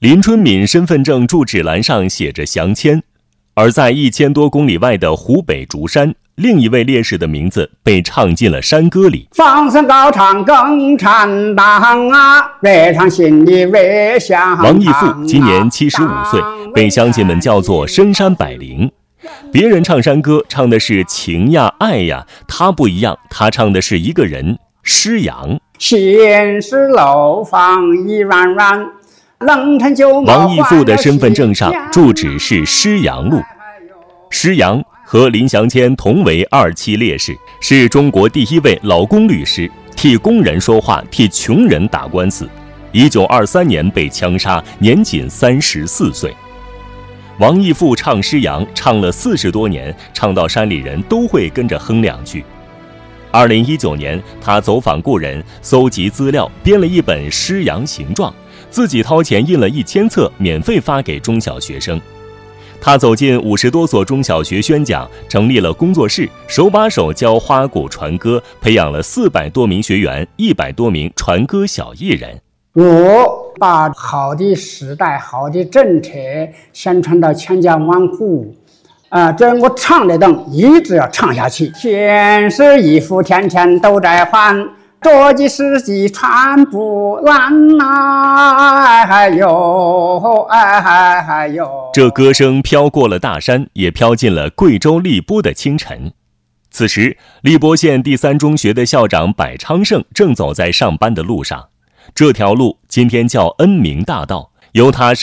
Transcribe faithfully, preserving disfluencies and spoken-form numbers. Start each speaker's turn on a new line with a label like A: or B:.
A: 林春敏身份证住址栏上写着详签，而在一千多公里外的湖北竹山，另一位烈士的名字被唱进了山歌里。
B: 放声高唱共产党啊，热唱心里为乡。
A: 王义富今年七十五岁，被乡亲们叫做深山百灵。别人唱山歌唱的是情呀爱呀，他不一样，他唱的是一个人施洋。
B: 心是楼房一软软，冷晨就
A: 王义富的身份证上住址是施阳路。施阳和林祥谦同为二期烈士，是中国第一位劳工律师，替工人说话，替穷人打官司。一九二三年被枪杀，年仅三十四岁。王义富唱施阳唱了四十多年，唱到山里人都会跟着哼两句。二零一九年，他走访故人，搜集资料，编了一本《施阳行状》，自己掏钱印了一千册，免费发给中小学生。他走进五十多所中小学宣讲，成立了工作室，手把手教花鼓传歌，培养了四百多名学员，一百多名传歌小艺人。
B: 我把好的时代、好的政策宣传到千家万户。啊、呃，这我唱的等一直要唱下去。天是衣服天天都在换，着急时机穿不烂呐，还有哎还还有。
A: 这歌声飘过了大山，也飘进了贵州荔波的清晨。此时，荔波县第三中学的校长柏昌盛正走在上班的路上。这条路今天叫恩明大道，由他